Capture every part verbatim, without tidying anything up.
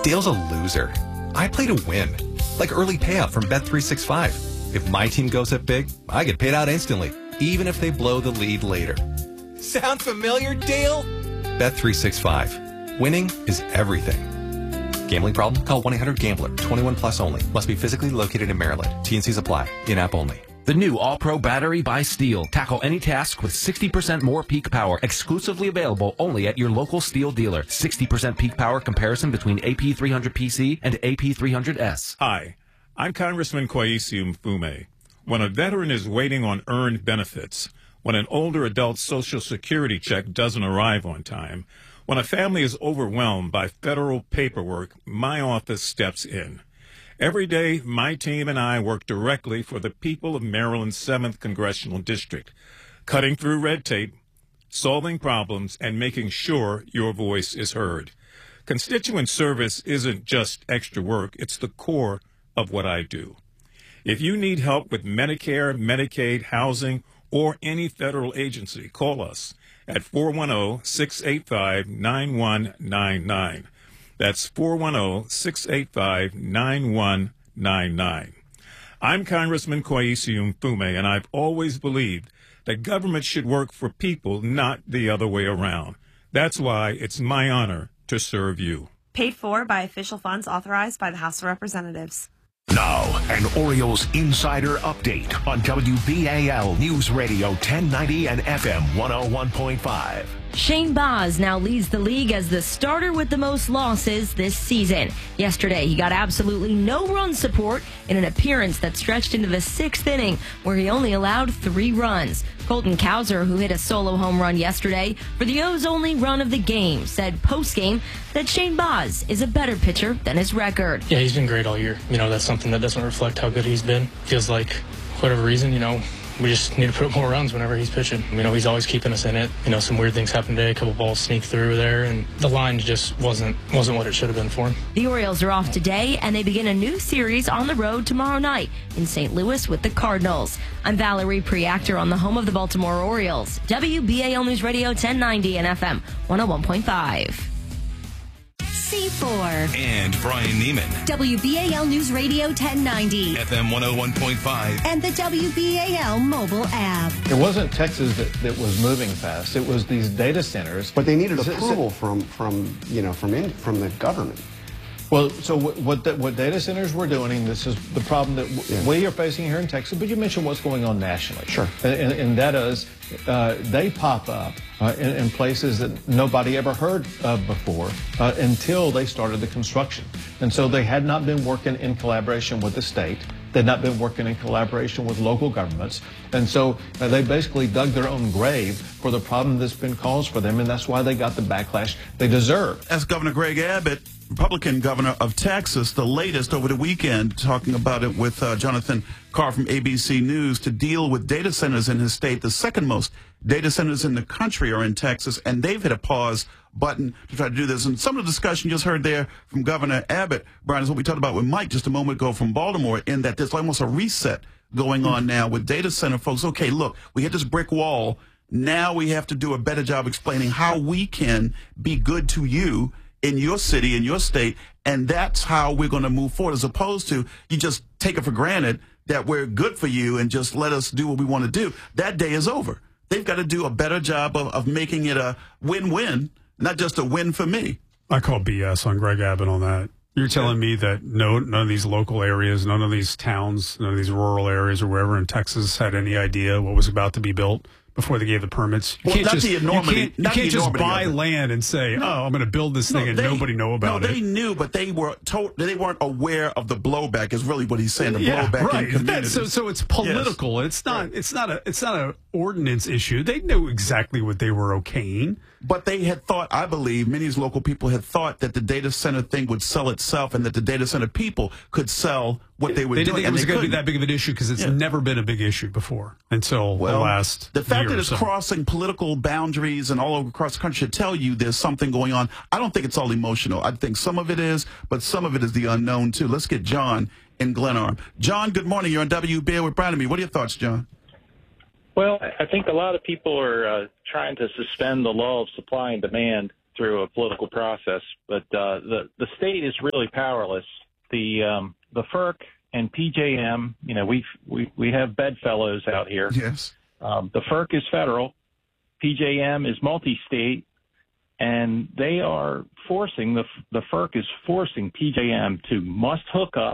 Dale's a loser. I play to win, like early payout from Bet three sixty-five. If my team goes up big, I get paid out instantly, even if they blow the lead later. Sound familiar, Dale? Bet three sixty-five. Winning is everything. Gambling problem? Call one eight hundred gambler. twenty-one plus only. Must be physically located in Maryland. T and Cs apply. In-app only. The new All-Pro battery by Steel. Tackle any task with sixty percent more peak power. Exclusively available only at your local Steel dealer. sixty percent peak power comparison between A P three hundred P C and A P three hundred S. Hi, I'm Congressman Kwesi Mfume. When a veteran is waiting on earned benefits, when an older adult Social Security check doesn't arrive on time, when a family is overwhelmed by federal paperwork, my office steps in. Every day, my team and I work directly for the people of Maryland's seventh Congressional District, cutting through red tape, solving problems, and making sure your voice is heard. Constituent service isn't just extra work, it's the core of what I do. If you need help with Medicare, Medicaid, housing, or any federal agency, call us at four one zero, six eight five, nine one nine nine. That's four one zero, six eight five, nine one nine nine. I'm Congressman Kwesi Mfume, and I've always believed that government should work for people, not the other way around. That's why it's my honor to serve you. Paid for by official funds authorized by the House of Representatives. Now, an Orioles insider update on W B A L News Radio ten ninety and F M one oh one point five. Shane Baz now leads the league as the starter with the most losses this season. Yesterday, he got absolutely no run support in an appearance that stretched into the sixth inning, where he only allowed three runs. Colton Cowser, who hit a solo home run yesterday for the O's only run of the game, said post-game that Shane Baz is a better pitcher than his record. Yeah, he's been great all year. You know, that's something that doesn't reflect how good he's been. Feels like, for whatever reason, you know, we just need to put up more runs whenever he's pitching. You know, he's always keeping us in it. You know, some weird things happened today. A couple balls sneak through there, and the line just wasn't wasn't what it should have been for him. The Orioles are off today, and they begin a new series on the road tomorrow night in Saint Louis with the Cardinals. I'm Valerie Preactor on the home of the Baltimore Orioles. W B A L News Radio ten ninety and F M one oh one point five. C four. And Brian Neiman. W B A L News Radio ten ninety. F M one oh one point five. And the W B A L mobile app. It wasn't Texas that, that was moving fast. It was these data centers. But they needed approval from, from you know, from, in, from the government. Well, so what what, the, what data centers were doing, and this is the problem that w yeah. we are facing here in Texas, but you mentioned what's going on nationally. Sure. And, and, and that is, uh, they pop up uh, in, in places that nobody ever heard of before uh, until they started the construction. And so they had not been working in collaboration with the state. They'd not been working in collaboration with local governments. And so uh, they basically dug their own grave for the problem that's been caused for them, and that's why they got the backlash they deserve. As Governor Greg Abbott, Republican governor of Texas, the latest over the weekend, talking about it with uh, Jonathan Carr from A B C News, to deal with data centers in his state. The second most data centers in the country are in Texas, and they've hit a pause button to try to do this. And some of the discussion you just heard there from Governor Abbott, Brian, is what we talked about with Mike just a moment ago from Baltimore, in that there's almost a reset going on now with data center folks. Okay, look, we hit this brick wall. Now we have to do a better job explaining how we can be good to you in your city, in your state, and that's how we're going to move forward, as opposed to you just take it for granted that we're good for you and just let us do what we want to do. That day is over. They've got to do a better job of, of making it a win-win, not just a win for me. I call B S on Greg Abbott on that. You're telling me that no, none of these local areas, none of these towns, none of these rural areas or wherever in Texas had any idea what was about to be built before they gave the permits? You well, can't not just, the enormity, you can't, not you can't the just enormity buy land and say, no. oh, I'm going to build this thing no, and they, nobody know about no, it. No, they knew, but they, were told, they weren't aware of the blowback, is really what he's saying, the yeah, blowback right. in communities. So, so it's political. Yes. It's not. Right. It's not a. It's not a ordinance issue. They knew exactly what they were okaying. But they had thought, I believe, many of these local people had thought that the data center thing would sell itself, and that the data center people could sell what they were they doing. They didn't think it was going to be that big of an issue because it's yeah. never been a big issue before until well, the last. The fact year that it's so. crossing political boundaries and all over across the country should tell you there's something going on. I don't think it's all emotional. I think some of it is, but some of it is the unknown too. Let's get John in Glenarm. John, good morning. You're on W B A with Brian and me. What are your thoughts, John? Well, I think a lot of people are uh, trying to suspend the law of supply and demand through a political process. But uh, the the state is really powerless. The um, the F E R C and P J M, you know, we we we have bedfellows out here. Yes. Um, the F E R C is federal, P J M is multi-state, and they are forcing the the F E R C is forcing P J M to must hook up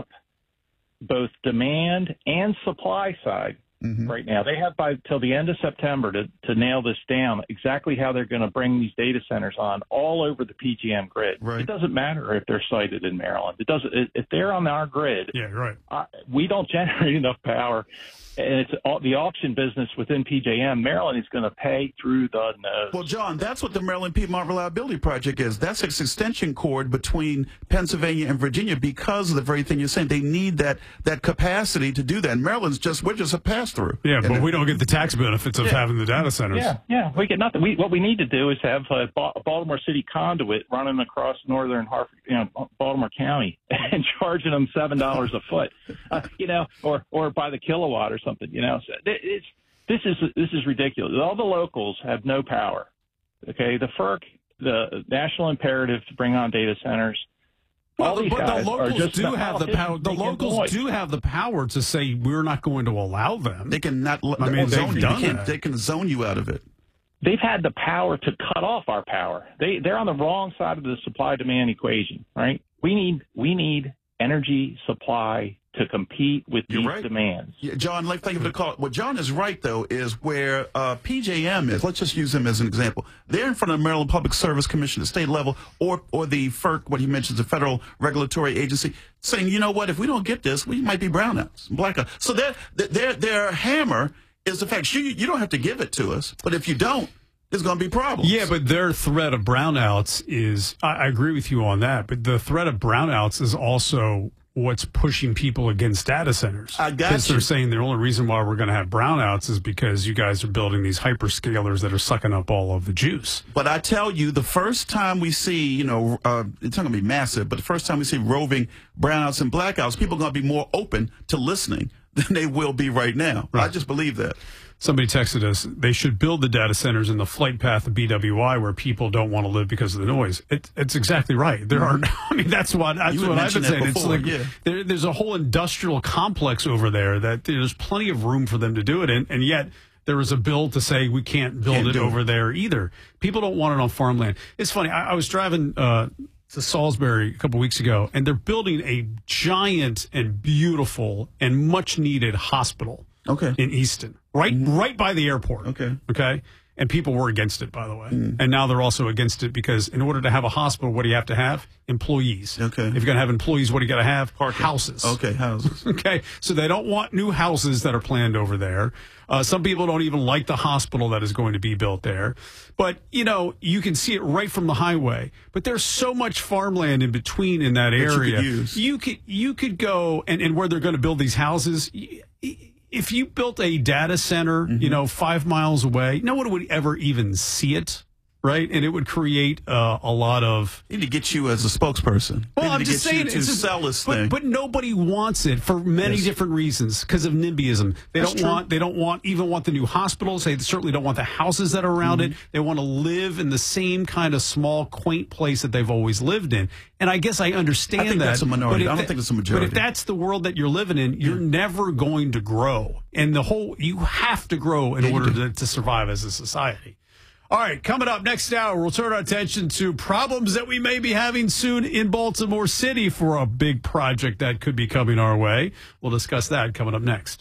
both demand and supply side. Mm-hmm. Right now, they have by till the end of September to, to nail this down exactly how they're going to bring these data centers on all over the P J M grid. Right. It doesn't matter if they're sited in Maryland. It doesn't. If they're on our grid, yeah, right. Uh, we don't generate enough power, and it's all, the auction business within P J M. Maryland is going to pay through the nose. Well, John, that's what the Maryland Piedmont Reliability Project is. That's its extension cord between Pennsylvania and Virginia because of the very thing you're saying. They need that that capacity to do that. And Maryland's just we're just a pass through. Yeah, but we don't get the tax benefits of yeah. having the data centers. Yeah, yeah, we get nothing. We, what we need to do is have a Baltimore City conduit running across northern Harford, you know, Baltimore County, and charging them seven dollars a foot, uh, you know, or or by the kilowatt or something, you know. So it's this is this is ridiculous. All the locals have no power. Okay, the F E R C, the national imperative to bring on data centers. Well, but the locals do have the power. The locals do have the power to say we're not going to allow them. They can not. I mean, zone they've you. done They, can, that. they can zone you out of it. They've had the power to cut off our power. They they're on the wrong side of the supply demand equation, right? We need we need energy supply to compete with You're these right. demands. Yeah, John, like, thank you for the call. What John is right, though, is where uh, P J M is. Let's just use them as an example. They're in front of the Maryland Public Service Commission at state level, or or the F E R C, what he mentions, the Federal Regulatory Agency, saying, you know what, if we don't get this, we might be brownouts, blackouts. So their their their hammer is the fact you you don't have to give it to us, but if you don't, there's going to be problems. Yeah, but their threat of brownouts is, I, I agree with you on that, but the threat of brownouts is also what's pushing people against data centers. I got Because you. they're saying the only reason why we're going to have brownouts is because you guys are building these hyperscalers that are sucking up all of the juice. But I tell you, the first time we see, you know, uh, it's not going to be massive, but the first time we see roving brownouts and blackouts, people are going to be more open to listening than they will be right now. Right. I just believe that. Somebody texted us, they should build the data centers in the flight path of B W I where people don't want to live because of the noise. It, it's exactly right. There are, I mean, that's what, that's You had what I've been mentioned that saying. It's before, like, yeah. there, there's a whole industrial complex over there that there's plenty of room for them to do it in, and yet there is a bill to say we can't build Can't it do over it. there either. People don't want it on farmland. It's funny. I, I was driving uh, to Salisbury a couple weeks ago, and they're building a giant and beautiful and much needed hospital. Okay. In Easton, right, Mm-hmm. right by the airport. Okay. Okay. And people were against it, by the way. Mm. And now they're also against it because in order to have a hospital, what do you have to have? Employees. Okay. If you're going to have employees, what do you got to have? Houses. Okay, houses. Okay. So they don't want new houses that are planned over there. Uh, some people don't even like the hospital that is going to be built there. But, you know, you can see it right from the highway. But there's so much farmland in between in that That you area. could use. You could, you could go, and, and where they're going to build these houses, y- if you built a data center, Mm-hmm. you know, five miles away, no one would ever even see it, right? And it would create uh, a lot of. They need to get you as a spokesperson. They Well, need I'm to just get saying, you to it's just, sell this but, thing. but nobody wants it for many Yes. different reasons because of NIMBYism. They That's don't true. want. They don't want even want the new hospitals. They certainly don't want the houses that are around Mm-hmm. it. They want to live in the same kind of small, quaint place that they've always lived in. And I guess I understand I think that. that's a minority. but if I don't that- think it's a majority. But if that's the world that you're living in, you're never going to grow. And the whole you have to grow in Yeah, you order do. to, to survive as a society. All right, coming up next hour, we'll turn our attention to problems that we may be having soon in Baltimore City for a big project that could be coming our way. We'll discuss that coming up next.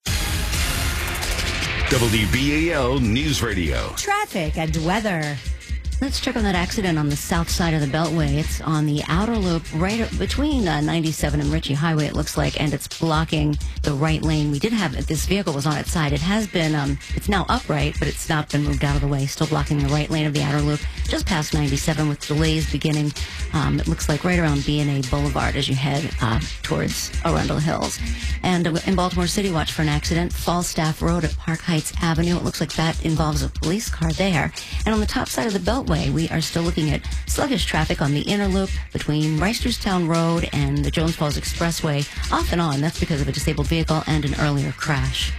W B A L News Radio. Traffic and weather. Let's check on that accident on the south side of the Beltway. It's on the outer loop right between uh, ninety-seven and Ritchie Highway, it looks like, and it's blocking the right lane. We did have, this vehicle was on its side. It has been, um, it's now upright, but it's not been moved out of the way. Still blocking the right lane of the outer loop, just past ninety-seven with delays beginning, um, it looks like right around B and A Boulevard as you head uh, towards Arundel Hills. And uh, in Baltimore City, watch for an accident. Falstaff Road at Park Heights Avenue. It looks like that involves a police car there. And on the top side of the Beltway, we are still looking at sluggish traffic on the inner loop between Reisterstown Road and the Jones Falls Expressway, off and on. That's because of a disabled vehicle and an earlier crash.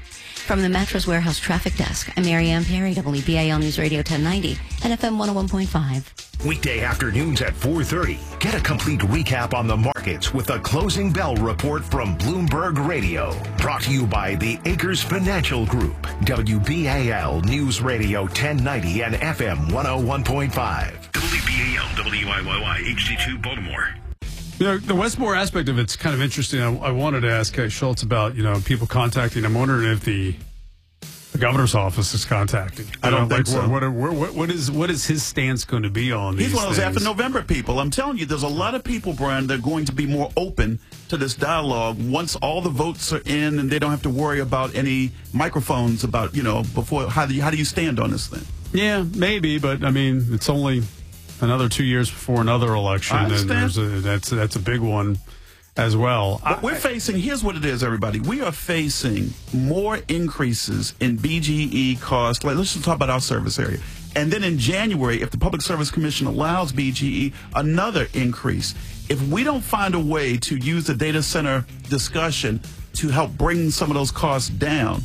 From the Mattress Warehouse Traffic Desk, I'm Mary Ann Perry, W B A L News Radio ten ninety and F M one oh one point five. Weekday afternoons at four thirty. Get a complete recap on the markets with the Closing Bell Report from Bloomberg Radio. Brought to you by the Acres Financial Group. W B A L News Radio ten ninety and F M one oh one point five. W B A L W I Y Y H D two Baltimore. You know, the Westmore aspect of it's kind of interesting. I, I wanted to ask uh, Schultz about, you know, people contacting. I'm wondering if the the governor's office is contacting. I don't know, think like, so. What, what, what, what is what is his stance going to be on these He's one of those things? after November people. I'm telling you, there's a lot of people, Brian, that are going to be more open to this dialogue once all the votes are in and they don't have to worry about any microphones about, you know, before how do you, how do you stand on this thing? Yeah, maybe, but I mean, it's only another two years before another election, I and understand. there's a, that's that's a big one as well. But we're facing, here's what it is, everybody. We are facing more increases in B G E costs. Like, let's just talk about our service area. And then in January, if the Public Service Commission allows B G E, another increase. If we don't find a way to use the data center discussion to help bring some of those costs down,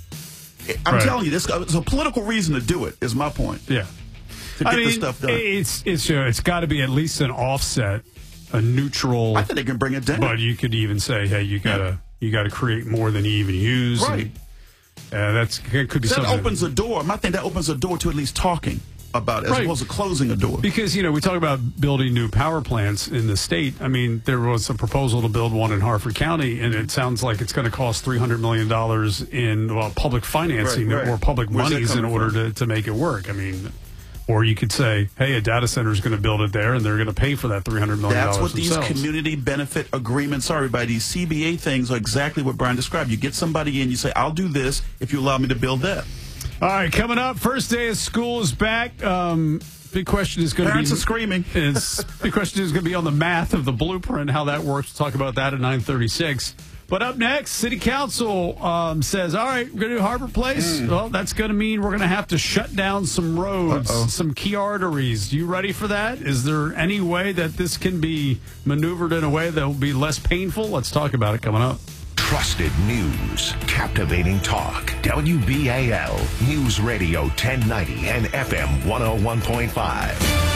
I'm Right. telling you, this it's a political reason to do it, is my point. Yeah. To get I mean, this stuff done. it's it's you know, it's got to be at least an offset, a neutral. I think they can bring it down. But you could even say, hey, you gotta you gotta create more than you even use. Right. And, uh, that's it could be that something. opens the door. I think that opens the door to at least talking about it, as Right. opposed to closing a door. Because, you know, we talk about building new power plants in the state. I mean, there was a proposal to build one in Harford County, and it sounds like it's going to cost three hundred million dollars in well, public financing Right, right. or public Where's that monies in coming order from? to, to make it work. I mean, or you could say, hey, a data center is going to build it there, and they're going to pay for that three hundred million dollars That's what these themselves. community benefit agreements are, everybody. These C B A things are exactly what Brian described. You get somebody in, you say, I'll do this if you allow me to build that. All right, coming up, first day of school is back. Um, big question is going to be... Parents are screaming. Is, big question is going to be on the math of the blueprint, how that works. We'll talk about that at nine thirty-six. But up next, City Council um, says, all right, we're going to do Harbor Place. Mm. Well, that's going to mean we're going to have to shut down some roads, Uh-oh. some key arteries. You ready for that? Is there any way that this can be maneuvered in a way that will be less painful? Let's talk about it coming up. Trusted news, captivating talk. W B A L News Radio ten ninety and F M one oh one point five.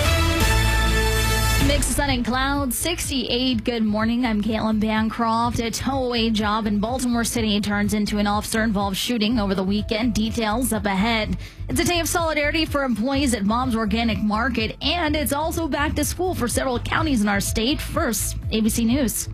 Mix of sun and clouds, sixty-eight. Good morning. I'm Caitlin Bancroft. A tow-away job in Baltimore City turns into an officer-involved shooting over the weekend. Details up ahead. It's a day of solidarity for employees at Mom's Organic Market, and it's also back to school for several counties in our state. First, A B C News.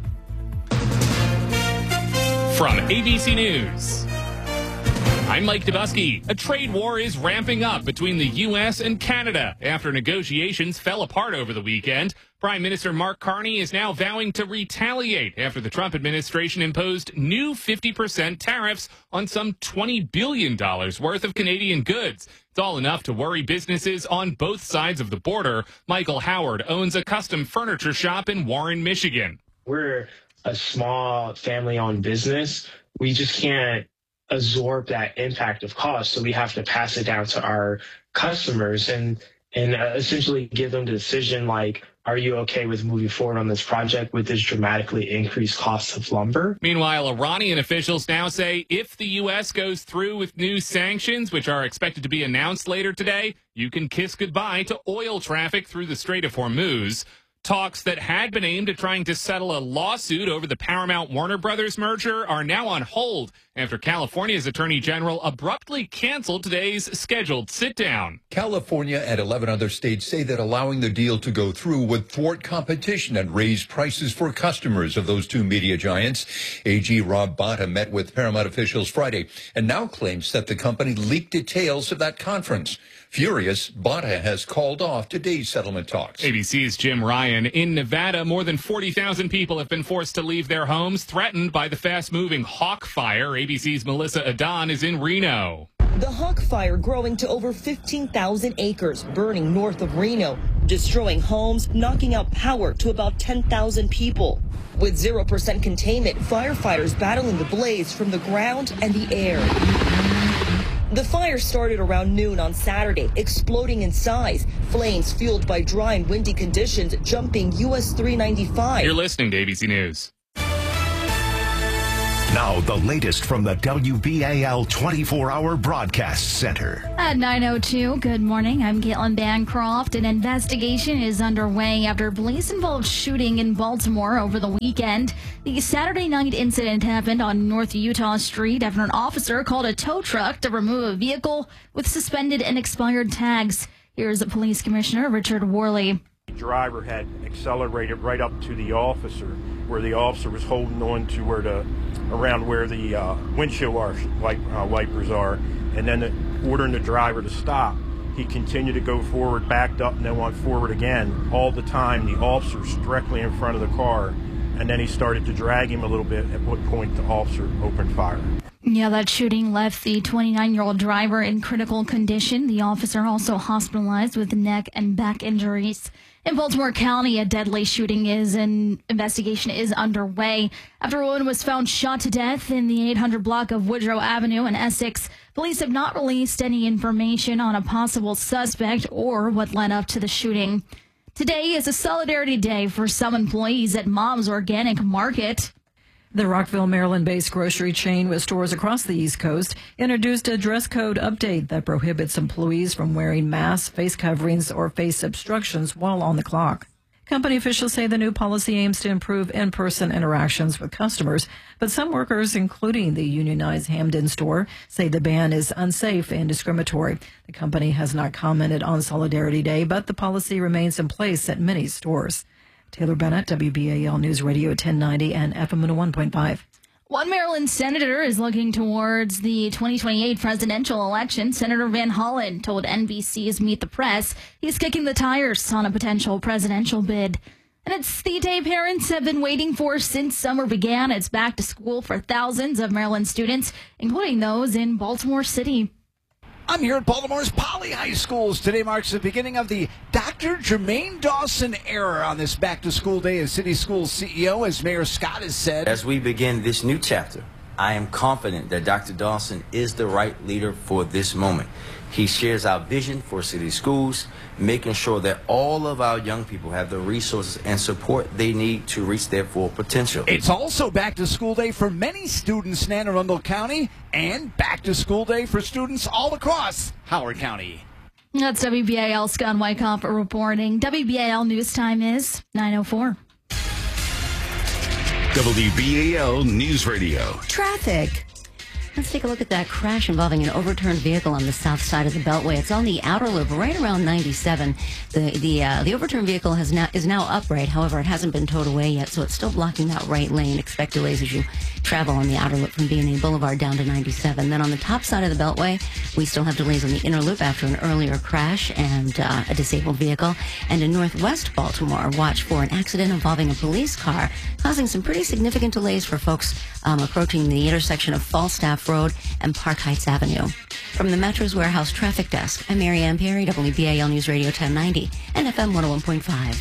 From A B C News, I'm Mike Dubusky. A trade war is ramping up between the U S and Canada after negotiations fell apart over the weekend. Prime Minister Mark Carney is now vowing to retaliate after the Trump administration imposed new fifty percent tariffs on some twenty billion dollars worth of Canadian goods. It's all enough to worry businesses on both sides of the border. Michael Howard owns a custom furniture shop in Warren, Michigan. We're a small family-owned business. We just can't absorb that impact of cost, so we have to pass it down to our customers and and uh, essentially give them the decision like, are you okay with moving forward on this project with this dramatically increased cost of lumber? Meanwhile, Iranian officials now say if the U S goes through with new sanctions, which are expected to be announced later today, you can kiss goodbye to oil traffic through the Strait of Hormuz. Talks that had been aimed at trying to settle a lawsuit over the Paramount-Warner Brothers merger are now on hold after California's Attorney General abruptly canceled today's scheduled sit-down. California and eleven other states say that allowing the deal to go through would thwart competition and raise prices for customers of those two media giants. A G Rob Bonta met with Paramount officials Friday and now claims that the company leaked details of that conference. Furious, Bonta has called off today's settlement talks. A B C's Jim Ryan. In Nevada, more than forty thousand people have been forced to leave their homes, threatened by the fast-moving Hawk Fire. A B C's Melissa Adon is in Reno. The Hawk Fire growing to over fifteen thousand acres, burning north of Reno, destroying homes, knocking out power to about ten thousand people. With zero percent containment, firefighters battling the blaze from the ground and the air. The fire started around noon on Saturday, exploding in size. Flames fueled by dry and windy conditions, jumping U S three ninety-five. You're listening to A B C News. Now, the latest from the W B A L twenty-four hour Broadcast Center. At nine oh two, good morning. I'm Caitlin Bancroft. An investigation is underway after police-involved shooting in Baltimore over the weekend. The Saturday night incident happened on North Utah Street after an officer called a tow truck to remove a vehicle with suspended and expired tags. Here's Police Commissioner Richard Worley. The driver had accelerated right up to the officer, where the officer was holding on to where the around where the uh, windshield wipe, uh, wipers are, and then the, ordering the driver to stop. He continued to go forward, backed up, and then went forward again. All the time, the officer's directly in front of the car, and then he started to drag him a little bit, at what point the officer opened fire. Yeah, that shooting left the twenty-nine-year-old driver in critical condition. The officer also hospitalized with neck and back injuries. In Baltimore County, a deadly shooting is an investigation is underway after a woman was found shot to death in the eight hundred block of Woodrow Avenue in Essex. Police have not released any information on a possible suspect or what led up to the shooting. Today is a solidarity day for some employees at Mom's Organic Market. The Rockville, Maryland-based grocery chain with stores across the East Coast introduced a dress code update that prohibits employees from wearing masks, face coverings, or face obstructions while on the clock. Company officials say the new policy aims to improve in-person interactions with customers, but some workers, including the unionized Hamden store, say the ban is unsafe and discriminatory. The company has not commented on Solidarity Day, but the policy remains in place at many stores. Taylor Bennett, W B A L News Radio ten ninety and F M one oh one point five. One Maryland senator is looking towards the twenty twenty-eight presidential election. Senator Van Hollen told N B C's Meet the Press he's kicking the tires on a potential presidential bid. And it's the day parents have been waiting for since summer began. It's back to school for thousands of Maryland students, including those in Baltimore City. I'm here at Baltimore's Poly High Schools. Today marks the beginning of the Doctor Jermaine Dawson era on this back-to-school day as City Schools C E O, as Mayor Scott has said. As we begin this new chapter, I am confident that Doctor Dawson is the right leader for this moment. He shares our vision for city schools, making sure that all of our young people have the resources and support they need to reach their full potential. It's also back to school day for many students in Anne Arundel County and back to school day for students all across Howard County. That's W B A L Scott Wyckoff reporting. W B A L News Time is nine oh four. W B A L News Radio. Traffic. Let's take a look at that crash involving an overturned vehicle on the south side of the Beltway. It's on the outer loop, right around ninety-seven. The the uh, the overturned vehicle has now is now upright. However, it hasn't been towed away yet, so it's still blocking that right lane. Expect delays as you travel on the outer loop from B and A Boulevard down to ninety-seven. Then on the top side of the Beltway, we still have delays on the inner loop after an earlier crash and uh, a disabled vehicle. And in northwest Baltimore, watch for an accident involving a police car, causing some pretty significant delays for folks um, approaching the intersection of Falstaff Road and Park Heights Avenue. From the Metro's Warehouse Traffic Desk, I'm Mary Ann Perry, W B A L News Radio ten ninety and F M one oh one point five.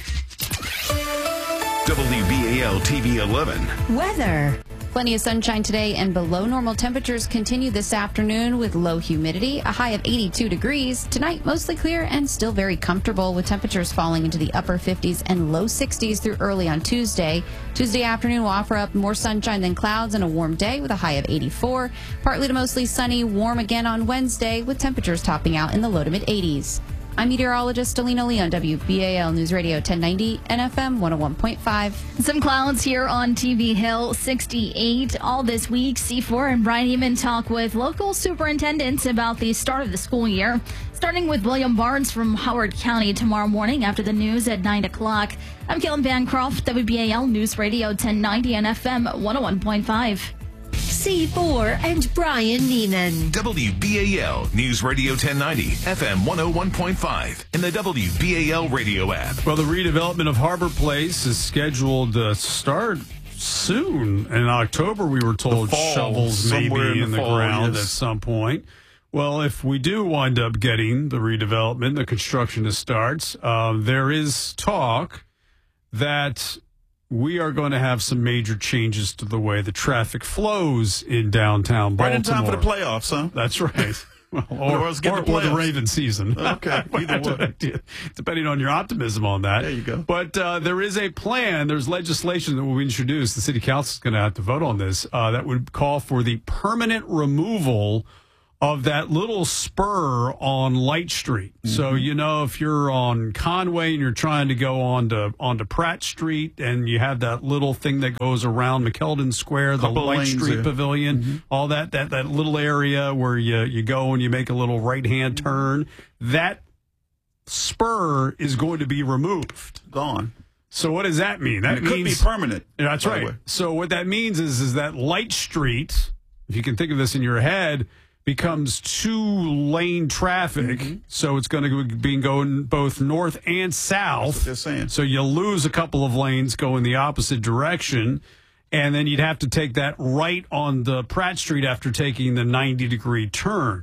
W B A L T V eleven. Weather. Plenty of sunshine today and below normal temperatures continue this afternoon with low humidity, a high of eighty-two degrees. Tonight, mostly clear and still very comfortable with temperatures falling into the upper fifties and low sixties through early on Tuesday. Tuesday afternoon will offer up more sunshine than clouds and a warm day with a high of eighty-four. Partly to mostly sunny, warm again on Wednesday with temperatures topping out in the low to mid eighties. I'm meteorologist Delina Lee on W B A L News Radio ten ninety and F M one oh one point five. Some clouds here on T V Hill, sixty-eight all this week. C four and Brian Eman talk with local superintendents about the start of the school year. Starting with William Barnes from Howard County tomorrow morning after the news at nine o'clock. I'm Caitlin Bancroft, W B A L News Radio ten ninety and F M one oh one point five. C four and Brian Neiman. W B A L News Radio ten ninety, F M one oh one point five, and the W B A L radio app. Well, the redevelopment of Harbor Place is scheduled to start soon. In October, we were told fall, shovels may be in, in the, the fall, ground yes. at some point. Well, if we do wind up getting the redevelopment, the construction starts, uh, there is talk that we are going to have some major changes to the way the traffic flows in downtown Baltimore. Right in time for the playoffs, huh? That's right. Or, or, else get or, the or the playoffs. Raven season. Okay, either one. Depending on your optimism on that. There you go. But uh, there is a plan. There's legislation that will be introduced. The city council is going to have to vote on this. Uh, that would call for the permanent removal of that little spur on Light Street. Mm-hmm. So, you know, if you're on Conway and you're trying to go on to, onto Pratt Street and you have that little thing that goes around McKeldin Square, the Couple Light lanes Street there. Pavilion, mm-hmm. all that, that, that little area where you, you go and you make a little right-hand turn, that spur is going to be removed. Gone. So what does that mean? That And it means, could be permanent. Yeah, that's by the right. way. So what that means is, is that Light Street, if you can think of this in your head, becomes two-lane traffic, mm-hmm. so it's going to be going both north and south. That's what they're saying. So you lose a couple of lanes going the opposite direction, and then you'd have to take that right on the Pratt Street after taking the ninety-degree turn.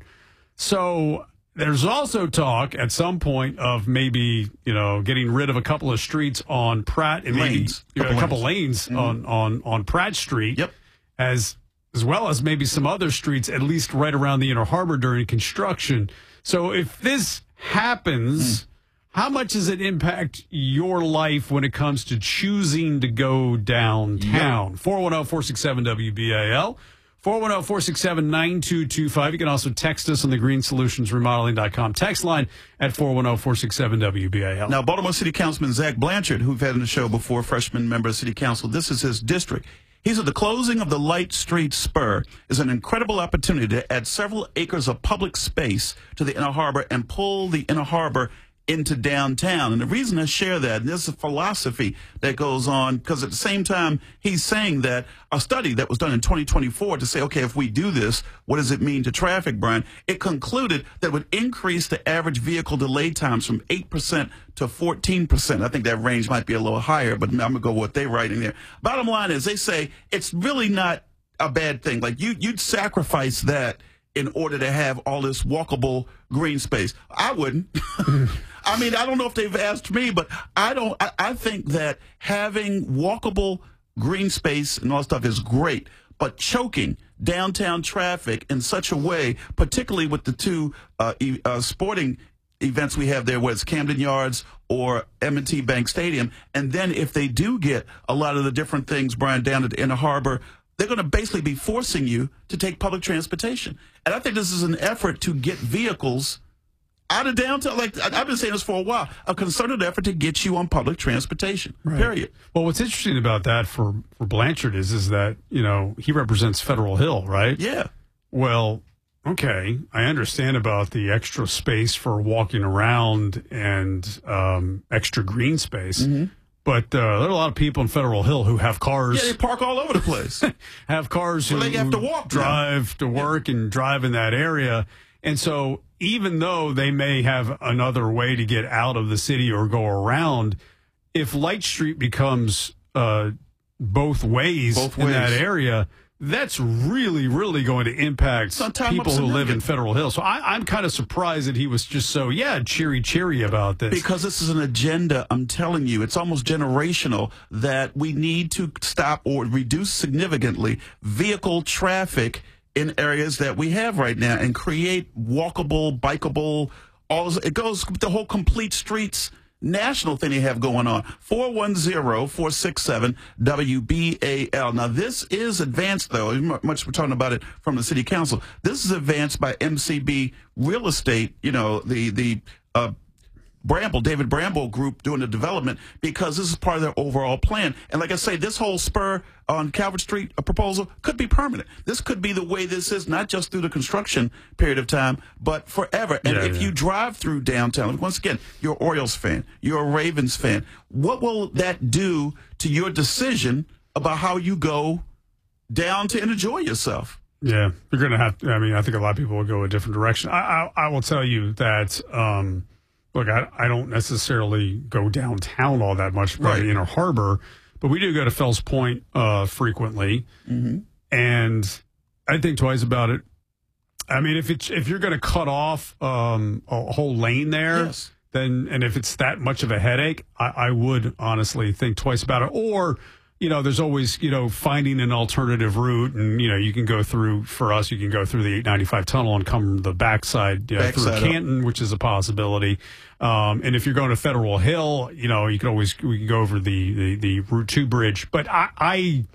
So there's also talk at some point of maybe, you know, getting rid of a couple of streets on Pratt and Lanes. maybe Couple a couple lanes. lanes, Mm-hmm. on, on, on Pratt Street. Yep. As as well as maybe some other streets, at least right around the Inner Harbor during construction. So if this happens, mm. how much does it impact your life when it comes to choosing to go downtown? four one zero, four six seven, W B A L, four one zero, four six seven, nine two two five. You can also text us on the green solutions remodeling dot com text line at four one zero, four six seven, W B A L. Now, Baltimore City Councilman Zach Blanchard, who've had on the show before, freshman member of City Council, this is his district. He said the closing of the Light Street Spur is an incredible opportunity to add several acres of public space to the Inner Harbor and pull the Inner Harbor into downtown. And the reason I share that, and there's a philosophy that goes on, because at the same time, he's saying that a study that was done in twenty twenty-four to say, okay, if we do this, what does it mean to traffic, Brian? It concluded that it would increase the average vehicle delay times from eight percent to fourteen percent. I think that range might be a little higher, but I'm going to go with what they're writing there. Bottom line is they say it's really not a bad thing. Like you, you'd sacrifice that in order to have all this walkable green space. I wouldn't. I mean, I don't know if they've asked me, but I don't. I, I think that having walkable green space and all that stuff is great, but choking downtown traffic in such a way, particularly with the two uh, e- uh, sporting events we have there, whether it's Camden Yards or M and T Bank Stadium, and then if they do get a lot of the different things, Brian, down at the Inner Harbor, they're going to basically be forcing you to take public transportation. And I think this is an effort to get vehicles out of downtown. Like I've been saying this for a while, a concerted effort to get you on public transportation, Right. period. Well, what's interesting about that for, for Blanchard is, is that, you know, he represents Federal Hill, right? Yeah. Well, okay, I understand about the extra space for walking around and um, extra green space. Mm-hmm. But uh, there are a lot of people in Federal Hill who have cars. Yeah, they park all over the place. have cars Well, who, they have to who walk now. drive to work and drive in that area. And so even though they may have another way to get out of the city or go around, if Light Street becomes uh, both ways Both in that ways. area, that's really, really going to impact Sometime people up who live in significant. Federal Hill. So I, I'm kind of surprised that he was just so, yeah, cheery, cheery about this. Because this is an agenda, I'm telling you, it's almost generational that we need to stop or reduce significantly vehicle traffic in areas that we have right now and create walkable, bikeable, all it goes the whole complete streets national thing they have going on. four one zero, four six seven, W B A L. Now, this is advanced, though, much we're talking about it from the city council. This is advanced by M C B Real Estate, you know, the, the, uh, Bramble, David Bramble Group doing the development, because this is part of their overall plan. And like I say, this whole spur on Calvert Street a proposal could be permanent. This could be the way this is, not just through the construction period of time, but forever. And Yeah, if yeah. you drive through downtown, once again, you're an Orioles fan, you're a Ravens fan, what will that do to your decision about how you go down to enjoy yourself? Yeah, you're going to have to, I mean, I think a lot of people will go a different direction. I, I, I will tell you that, um, look, I, I don't necessarily go downtown all that much by Right. the Inner Harbor, but we do go to Fells Point uh, frequently, Mm-hmm. and I think twice about it. I mean, if it's if you're going to cut off um, a whole lane there, Yes. then and if it's that much of a headache, I, I would honestly think twice about it. Or you know, there's always, you know, finding an alternative route. And, you know, you can go through, for us, you can go through the eight ninety-five tunnel and come the backside, you know, through Backside up. Canton, which is a possibility. Um, and if you're going to Federal Hill, you know, you can always, we can go over the, the, the Route two bridge. But I, I,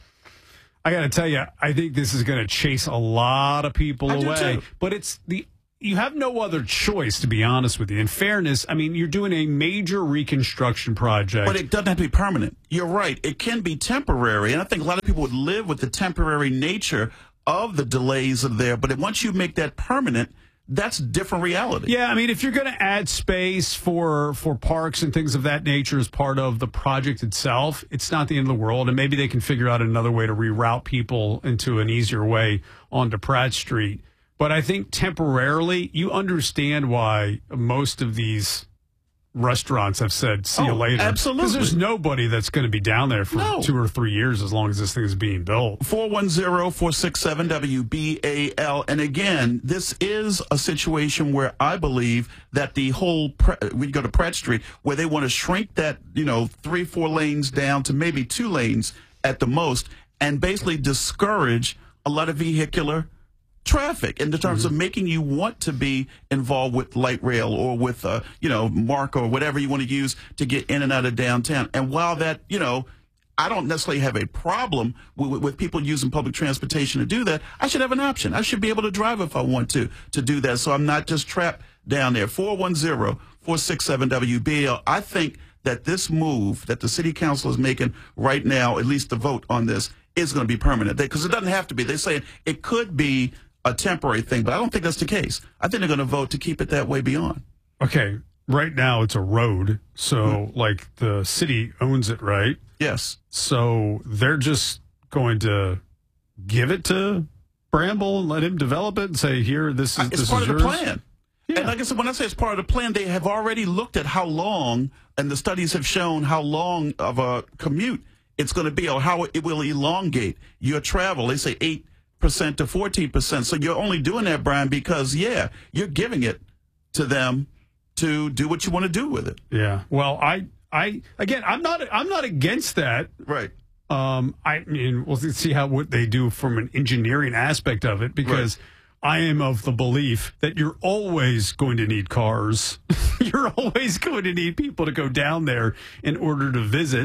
I got to tell you, I think this is going to chase a lot of people I do away. too. But it's the, you have no other choice, to be honest with you. In fairness, I mean, you're doing a major reconstruction project. But it doesn't have to be permanent. You're right. It can be temporary. And I think a lot of people would live with the temporary nature of the delays of there. But once you make that permanent, that's a different reality. Yeah, I mean, if you're going to add space for for parks and things of that nature as part of the project itself, it's not the end of the world. And maybe they can figure out another way to reroute people into an easier way onto Pratt Street. But I think temporarily, you understand why most of these restaurants have said, see you Oh, later. absolutely. Because there's nobody that's going to be down there for No. two or three years as long as this thing is being built. four one zero, four six seven, W B A L. And again, this is a situation where I believe that the whole, Pr- we go to Pratt Street, where they want to shrink that, you know, three, four lanes down to maybe two lanes at the most, and basically discourage a lot of vehicular traffic in terms of making you want to be involved with light rail or with, uh, you know, MARC or whatever you want to use to get in and out of downtown. And while that, you know, I don't necessarily have a problem with, with people using public transportation to do that, I should have an option. I should be able to drive if I want to, to do that. So I'm not just trapped down there. four one zero, four six seven, W B L. I think that this move that the city council is making right now, at least the vote on this, is going to be permanent. Because it doesn't have to be. They're saying it could be a temporary thing, but I don't think that's the case. I think they're going to vote to keep it that way beyond. Okay, right now it's a road, so like the city owns it, right? Yes. So they're just going to give it to Bramble and let him develop it and say, here, this is It's this part is of yours. the plan. And like I said, when I say it's part of the plan, they have already looked at how long, and the studies have shown how long of a commute it's going to be or how it will elongate your travel. They say eight percent to fourteen percent. So you're only doing that, Brian, because, yeah, you're giving it to them to do what you want to do with it. Yeah. Well, I, I again, I'm not, I'm not against that. Right. Um, I mean, we'll see how what they do from an engineering aspect of it, because I am of the belief that you're always going to need cars. You're always going to need people to go down there in order to visit.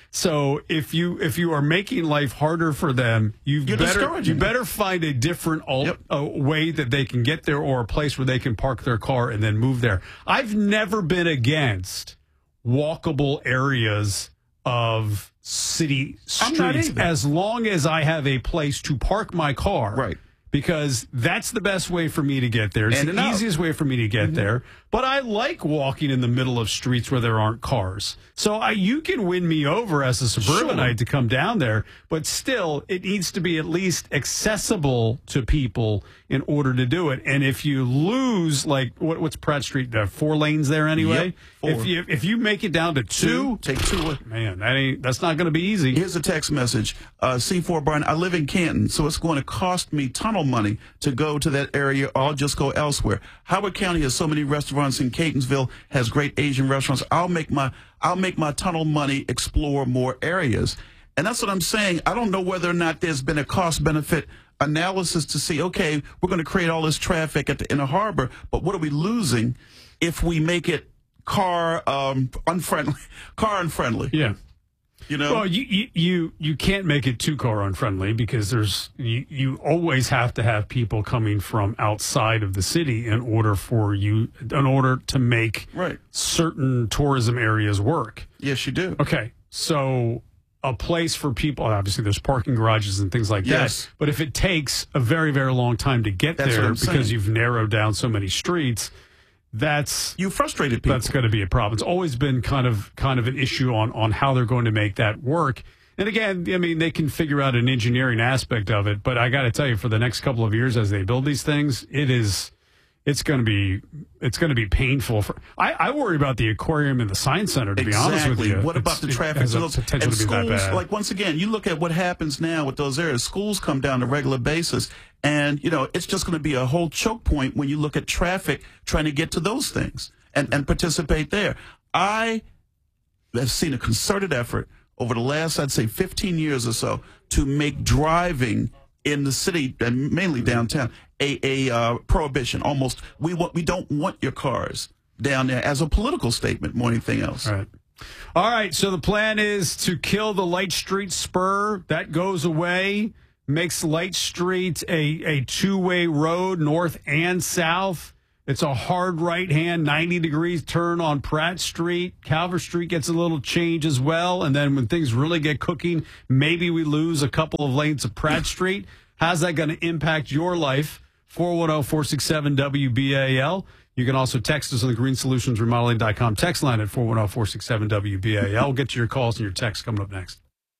So if you if you are making life harder for them, you've You're better discouraging you them. better find a different alt, a way that they can get there, or a place where they can park their car and then move there. I've never been against walkable areas of city I'm not streets either. as long as I have a place to park my car. Right. Because that's the best way for me to get there. It's In the and out. easiest way for me to get there. But I like walking in the middle of streets where there aren't cars. So I, you can win me over as a suburbanite Sure. to come down there. But still, it needs to be at least accessible to people in order to do it. And if you lose, like, what, what's Pratt Street? There are four lanes there anyway? Yep, four. If you if you make it down to two, Two, take two. man, that ain't that's not going to be easy. Here's a text message. Uh, C four Brian, I live in Canton, so it's going to cost me tunnel money to go to that area, or I'll just go elsewhere. Howard County has so many restaurants, in Catonsville has great Asian restaurants. I'll make my I'll make my tunnel money explore more areas. And that's what I'm saying. I don't know whether or not there's been a cost benefit analysis to see, okay, we're going to create all this traffic at the inner harbor, but what are we losing if we make it car um, unfriendly, car unfriendly? Yeah. You know? Well, you, you you you can't make it too car unfriendly, because there's you, you always have to have people coming from outside of the city in order for you in order to make Right. certain tourism areas work. Yes, you do. Okay, so a place for people, obviously there's parking garages and things like Yes. that. But if it takes a very very long time to get That's what there I'm because saying. you've narrowed down so many streets, that's you frustrated people. That's going to be a problem. It's always been kind of kind of an issue on on how they're going to make that work. And again, I mean, they can figure out an engineering aspect of it, but I got to tell you, for the next couple of years as they build these things, it is it's going to be it's going to be painful. For I, I worry about the aquarium and the science center. To be honest with you, What about It's- the traffic? It has a Those- potential and to be schools, that bad. like, once again, you look at what happens now with those areas. Schools come down on a regular basis, and you know it's just going to be a whole choke point when you look at traffic trying to get to those things and and participate there. I have seen a concerted effort over the last, I'd say, fifteen years or so to make driving in the city, and mainly downtown, a, a uh, prohibition. Almost, we want, we don't want your cars down there as a political statement more than anything else. All right. All right, so the plan is to kill the Light Street spur. That goes away, makes Light Street a, a two-way road, north and south. It's a hard right-hand, ninety degrees turn on Pratt Street. Calvert Street gets a little change as well. And then when things really get cooking, maybe we lose a couple of lanes of Pratt Street. How's that going to impact your life? four one zero, four six seven, W B A L. You can also text us on the green solutions remodeling dot com text line at four one zero, four six seven, W B A L. We'll get to your calls and your texts coming up next.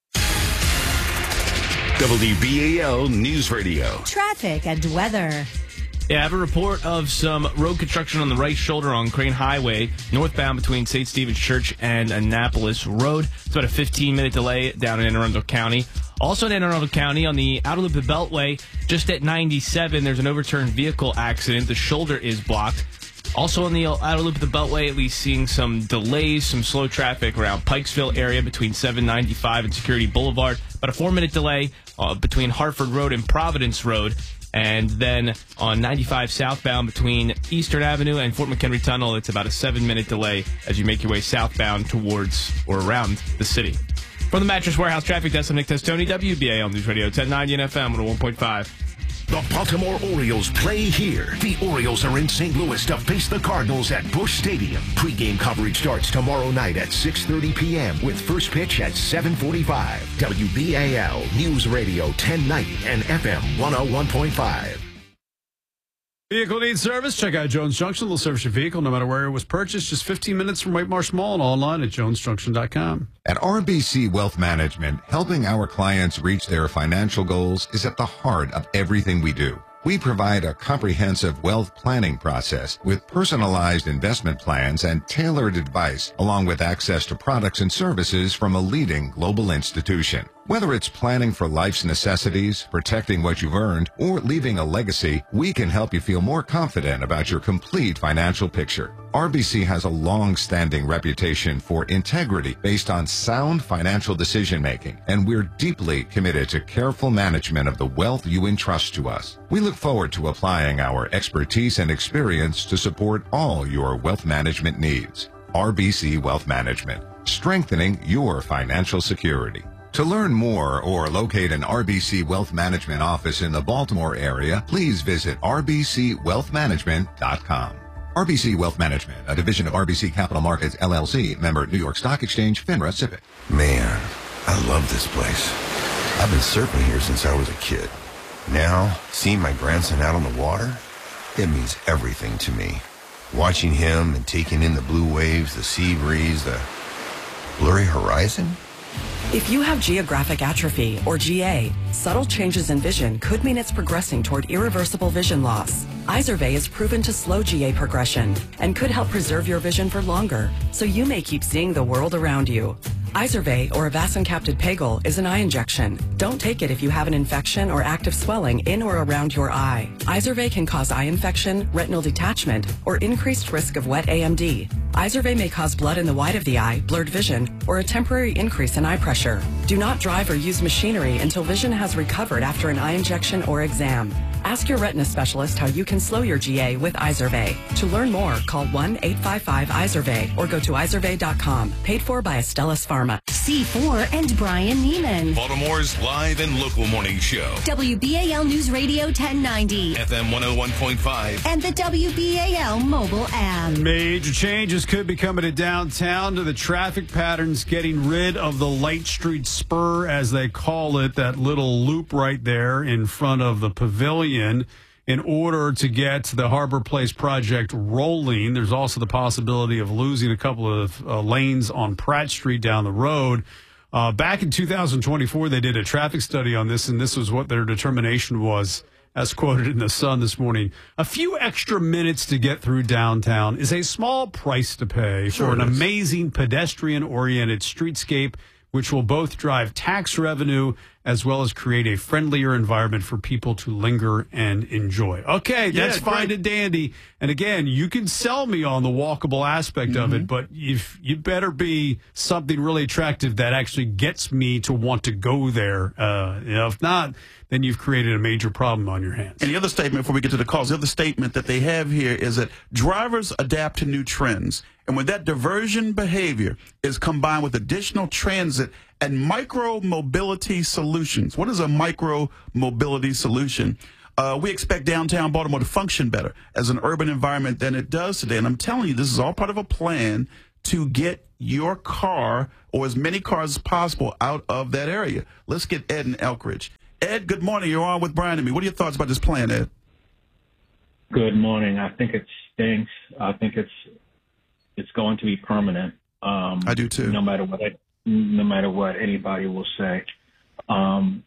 W B A L News Radio. Traffic and weather. Yeah, I have a report of some road construction on the right shoulder on Crane Highway, northbound between Saint Stephen's Church and Annapolis Road. It's about a fifteen-minute delay down in Anne Arundel County. Also in Anne Arundel County, on the outer loop of Beltway, just at ninety-seven, there's an overturned vehicle accident. The shoulder is blocked. Also on the outer loop of the Beltway, at least seeing some delays, some slow traffic around Pikesville area between seven ninety-five and Security Boulevard. About a four-minute delay uh, between Hartford Road and Providence Road. And then on ninety-five southbound between Eastern Avenue and Fort McHenry Tunnel, it's about a seven-minute delay as you make your way southbound towards or around the city. From the Mattress Warehouse Traffic Desk, I'm Nick Testoni, W B A L News Radio, ten ninety and F M one oh one point five. The Baltimore Orioles play here. The Orioles are in Saint Louis to face the Cardinals at Busch Stadium. Pre-game coverage starts tomorrow night at six thirty p.m. with first pitch at seven forty-five. W B A L News Radio ten ninety and F M one oh one point five. Vehicle needs service? Check out Jones Junction. They'll service your vehicle no matter where it was purchased. Just fifteen minutes from White Marsh Mall and online at jones junction dot com. At R B C Wealth Management, helping our clients reach their financial goals is at the heart of everything we do. We provide a comprehensive wealth planning process with personalized investment plans and tailored advice, along with access to products and services from a leading global institution. Whether it's planning for life's necessities, protecting what you've earned, or leaving a legacy, we can help you feel more confident about your complete financial picture. R B C has a long-standing reputation for integrity based on sound financial decision-making, and we're deeply committed to careful management of the wealth you entrust to us. We look forward to applying our expertise and experience to support all your wealth management needs. R B C Wealth Management, strengthening your financial security. To learn more or locate an R B C Wealth Management office in the Baltimore area, please visit r b c wealth management dot com. R B C Wealth Management, a division of R B C Capital Markets, L L C, member New York Stock Exchange, FINRA, S I P C. Man, I love this place. I've been surfing here since I was a kid. Now, seeing my grandson out on the water, it means everything to me. Watching him and taking in the blue waves, the sea breeze, the blurry horizon. If you have geographic atrophy, or G A, subtle changes in vision could mean it's progressing toward irreversible vision loss. Izervay is proven to slow G A progression and could help preserve your vision for longer, so you may keep seeing the world around you. Izervay, or avacincaptad pegol, is an eye injection. Don't take it if you have an infection or active swelling in or around your eye. Izervay can cause eye infection, retinal detachment, or increased risk of wet A M D. Izervay may cause blood in the white of the eye, blurred vision, or a temporary increase in eye pressure. Do not drive or use machinery until vision has recovered after an eye injection or exam. Ask your retina specialist how you can slow your G A with Izervay. To learn more, call one eight five five Izervay or go to izervay dot com. Paid for by Astellas Pharma. C four and Brian Neiman. Baltimore's live and local morning show. W B A L News Radio ten ninety. F M one oh one point five. And the W B A L mobile app. Major changes could be coming to downtown to the traffic patterns, getting rid of the Light Street spur, as they call it, that little loop right there in front of the pavilion. In order to get the Harbor Place project rolling, there's also the possibility of losing a couple of uh, lanes on Pratt Street down the road. Uh, back in two thousand twenty-four, they did a traffic study on this, and this was what their determination was, as quoted in the Sun this morning. A few extra minutes to get through downtown is a small price to pay Sure for an is. amazing pedestrian-oriented streetscape which will both drive tax revenue as well as create a friendlier environment for people to linger and enjoy. Okay, that's Yeah, fine great. and dandy. And again, you can sell me on the walkable aspect Mm-hmm. of it, but if you better be something really attractive that actually gets me to want to go there. Uh, you know, if not, then you've created a major problem on your hands. And the other statement, before we get to the calls, the other statement that they have here is that drivers adapt to new trends. And when that diversion behavior is combined with additional transit and micro mobility solutions, what is a micro mobility solution? Uh, we expect downtown Baltimore to function better as an urban environment than it does today. And I'm telling you, this is all part of a plan to get your car or as many cars as possible out of that area. Let's get Ed in Elkridge. Ed, good morning. You're on with Brian and me. What are your thoughts about this plan, Ed? Good morning. I think it stinks. I think it's it's going to be permanent. Um, I do too. No matter what, no matter what anybody will say. Um,